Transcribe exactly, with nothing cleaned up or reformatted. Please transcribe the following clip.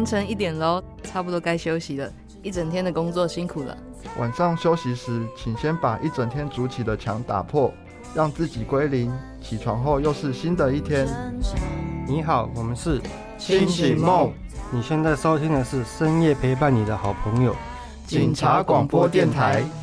晨一点咯，差不多该休息了，一整天的工作辛苦了。 晚上休息时，请先把一整天筑起的墙打破，让自己归零，起床后又是新的一天。 你好，我们是清醒梦， 你现在收听的是深夜陪伴你的好朋友警察广播电台。